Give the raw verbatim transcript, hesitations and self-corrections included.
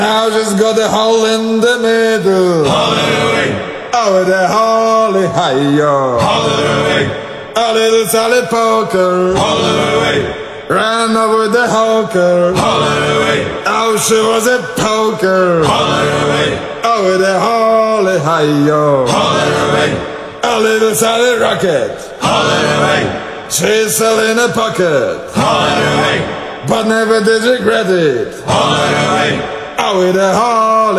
Now just got a hole in the middle. Hallelujah. Oh, with a holy hi-yo. Hallelujah. A little Sally Poker. Hallelujah. Ran over the hawker. Hallelujah. Oh, she was a poker. Hallelujah. Oh, with a holy hi-yo. Hallelujah. A little Sally Rocket. Hallelujah. She's selling a pocket. Hallelujah. But never did regret it. Hallelujah. Oh, with a holy